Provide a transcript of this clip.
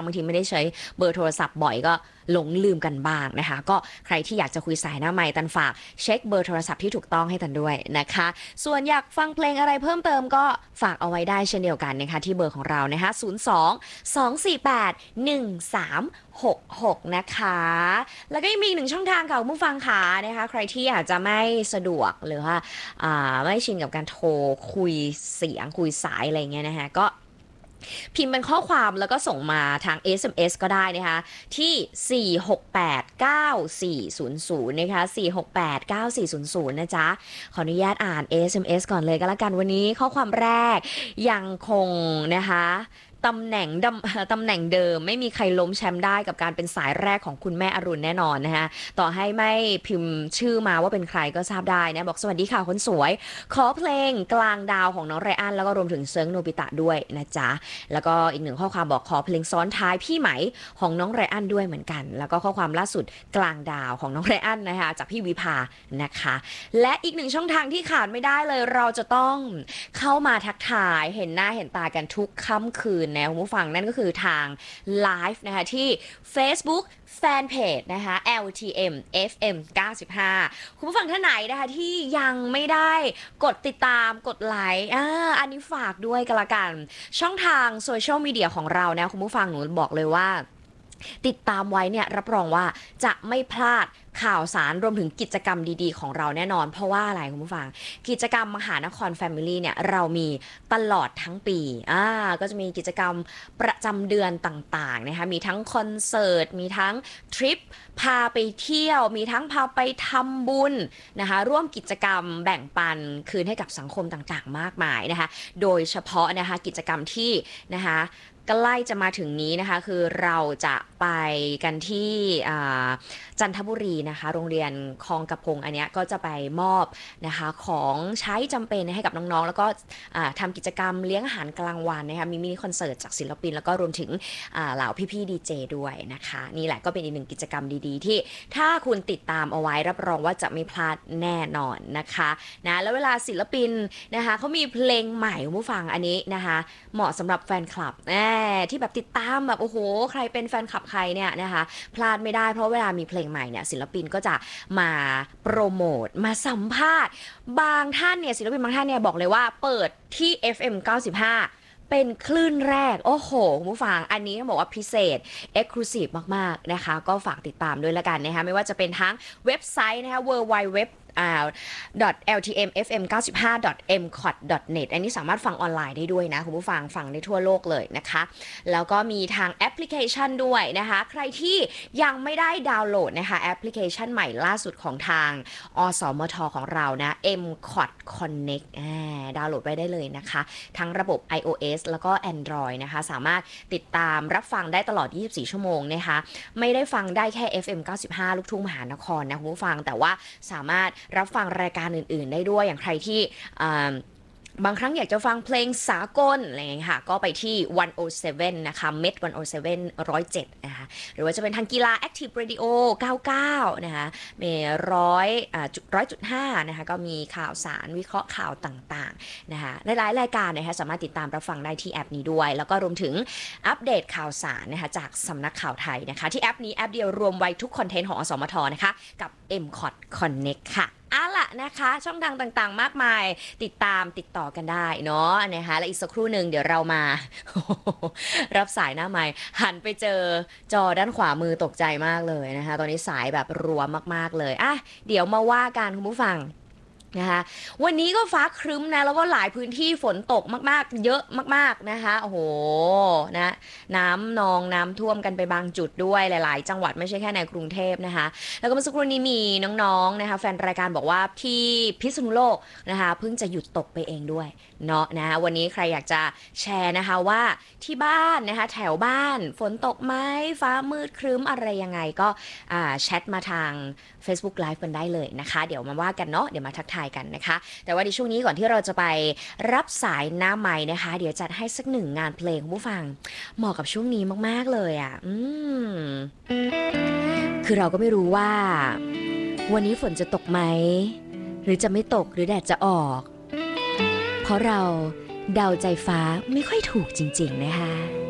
างทีไม่ได้ใช้เบอร์โทรศัพท์บ่อยก็หลงลืมกันบ้างนะคะก็ใครที่อยากจะคุยสายหน้าไมค์ตันฝากเช็คเบอร์โทรศัพท์ที่ถูกต้องให้ตันด้วยนะคะส่วนอยากฟังเพลงอะไรเพิ่มเติมก็ฝากเอาไว้ได้เช่นเดียวกันนะคะที่เบอร์ของเรานะคะ02-248-1366นะคะแล้วก็ยังมีอีกหนึ่งช่องทางค่ะคุณผู้ฟังค่ะนะคะใครที่อาจจะไม่สะดวกหรือว่าไม่ชินกับการโทรคุยเสียงคุยสายอะไรเงี้ยนะคะก็พิมพ์เป็นข้อความแล้วก็ส่งมาทาง SMS ก็ได้นะคะที่4689400นะคะ4689400นะจ๊ะขออนุญาตอ่าน SMS ก่อนเลยก็แล้วกันวันนี้ข้อความแรกยังคงนะคะตำแหน่งเดิมไม่มีใครล้มแชมป์ได้กับการเป็นสายแรกของคุณแม่อรุณแน่นอนนะคะต่อให้ไม่พิมพ์ชื่อมาว่าเป็นใครก็ทราบได้นะบอกสวัสดีค่ะคนสวยขอเพลงกลางดาวของน้องไรอันแล้วก็รวมถึงเซิร์งโนบิตะด้วยนะจ๊ะแล้วก็อีกหนึ่งข้อความบอกขอเพลงซ้อนท้ายพี่ไหมของน้องไรอันด้วยเหมือนกันแล้วก็ข้อความล่าสุดกลางดาวของน้องไรอันนะคะจากพี่วิภานะคะและอีกหนึ่งช่องทางที่ขาดไม่ได้เลยเราจะต้องเข้ามาทักทายเห็นหน้าเห็นตากันทุกค่ำคืนนะคุณผู้ฟังนั่นก็คือทางไลฟ์นะคะที่ Facebook Fanpage นะคะ LTM FM 95คุณผู้ฟังท่านไหนนะคะที่ยังไม่ได้กดติดตามกดไลค์อันนี้ฝากด้วยกันละกันช่องทางโซเชียลมีเดียของเรานะคุณผู้ฟังหนูบอกเลยว่าติดตามไว้เนี่ยรับรองว่าจะไม่พลาดข่าวสารรวมถึงกิจกรรมดีๆของเราแน่นอนเพราะว่าอะไรคุณผู้ฟังกิจกรรมมหานคร Family เนี่ยเรามีตลอดทั้งปีก็จะมีกิจกรรมประจำเดือนต่างๆนะคะมีทั้งคอนเสิร์ตมีทั้งทริปพาไปเที่ยวมีทั้งพาไปทำบุญนะคะร่วมกิจกรรมแบ่งปันคืนให้กับสังคมต่างๆมากมายนะคะโดยเฉพาะนะคะกิจกรรมที่นะคะใกล้จะมาถึงนี้นะคะคือเราจะไปกันที่จันทบุรีนะคะโรงเรียนคลองกระพงอันนี้ก็จะไปมอบนะคะของใช้จำเป็นให้กับน้องๆแล้วก็ทำกิจกรรมเลี้ยงอาหารกลางวันนะคะมีมินิคอนเสิร์ตจากศิลปินแล้วก็รวมถึงเหล่าพี่ๆดีเจด้วยนะคะนี่แหละก็เป็นอีกหนึ่งกิจกรรมดีๆที่ถ้าคุณติดตามเอาไว้รับรองว่าจะไม่พลาดแน่นอนนะคะนะแล้วเวลาศิลปินนะคะเขามีเพลงใหม่คุณผู้ฟังอันนี้นะคะเหมาะสำหรับแฟนคลับที่แบบติดตามแบบโอ้โหใครเป็นแฟนคลับใครเนี่ยนะคะพลาดไม่ได้เพราะเวลามีเพลงใหม่เนี่ยศิลปินก็จะมาโปรโมทมาสัมภาษณ์บางท่านเนี่ยศิลปินบางท่านเนี่ยบอกเลยว่าเปิดที่ FM 95เป็นคลื่นแรกโอ้โหคุณผู้ฟังอันนี้ต้องบอกว่าพิเศษ Exclusive มากๆนะคะก็ฝากติดตามด้วยละกันนะคะไม่ว่าจะเป็นทั้งเว็บไซต์นะคะ www.ltmfm95.mcot.net อันนี้สามารถฟังออนไลน์ได้ด้วยนะคุณผู้ฟังฟังได้ทั่วโลกเลยนะคะแล้วก็มีทางแอปพลิเคชันด้วยนะคะใครที่ยังไม่ได้ดาวน์โหลดนะคะแอปพลิเคชันใหม่ล่าสุดของทางอสมทของเรานะ mcot connect ดาวน์โหลดไปได้เลยนะคะทั้งระบบ iOS แล้วก็ Android นะคะสามารถติดตามรับฟังได้ตลอด24ชั่วโมงนะคะไม่ได้ฟังได้แค่ FM 95ลูกทุ่งมหานครนะคุณผู้ฟังแต่ว่าสามารถรับฟังรายการอื่นๆได้ด้วยอย่างใครที่บางครั้งอยากจะฟังเพลงสากลอะไรอย่างเงี้ยค่ะก็ไปที่107นะคะเม็ด107 107นะคะหรือว่าจะเป็นทางกีฬา Active Radio 99นะคะมี100.5นะคะก็มีข่าวสารวิเคราะห์ข่าวต่างๆนะคะหลายๆรายการนะคะสามารถติดตามรับฟังได้ที่แอปนี้ด้วยแล้วก็รวมถึงอัปเดตข่าวสารนะคะจากสำนักข่าวไทยนะคะที่แอปนี้แอปเดียวรวมไว้ทุกคอนเทนต์ของอสมทนะคะกับ mcot connect ค่ะล่ะนะคะช่องทางต่างๆมากมายติดตามติดต่อกันได้เนาะนะคะและอีกสักครู่หนึ่งเดี๋ยวเรามารับสายหน้าไมค์หันไปเจอจอด้านขวามือตกใจมากเลยนะคะตอนนี้สายแบบรัวมากๆเลยเดี๋ยวมาว่ากันคุณผู้ฟังนะคะวันนี้ก็ฟ้าครึ้มนะแล้วก็หลายพื้นที่ฝนตกมากๆเยอะมากๆนะคะโอ้โหนะน้ำนองน้ำท่วมกันไปบางจุดด้วยหลายๆจังหวัดไม่ใช่แค่ในกรุงเทพนะคะแล้วก็เมื่อสักครู่นี้มีน้องๆนะคะแฟนรายการบอกว่าที่พิษณุโลกนะคะเพิ่งจะหยุดตกไปเองด้วยเนาะนะวันนี้ใครอยากจะแชร์นะคะว่าที่บ้านนะคะแถวบ้านฝนตกไหมฟ้ามืดครึ้มอะไรยังไงก็แชทมาทาง Facebook Live กันได้เลยนะคะเดี๋ยวมาว่ากันเนาะเดี๋ยวมาทักทายกันนะคะแต่ว่าในช่วงนี้ก่อนที่เราจะไปรับสายหน้าไมค์นะคะเดี๋ยวจัดให้สักหนึ่งงานเพลงผู้ฟังเหมาะกับช่วงนี้มากๆเลยคือเราก็ไม่รู้ว่าวันนี้ฝนจะตกไหมหรือจะไม่ตกหรือแดดจะออกเพราะเราเดาใจฟ้าไม่ค่อยถูกจริงๆนะคะ